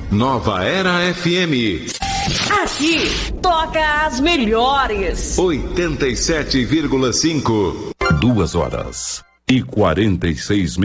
Nova Era FM. Aqui toca as melhores. 87,5. 2h46